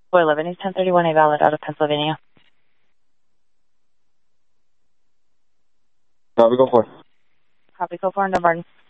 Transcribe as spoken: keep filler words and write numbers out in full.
four eleven East ten thirty-one, a valid out of Pennsylvania. Copy, go for it. Copy, go for it, no pardon.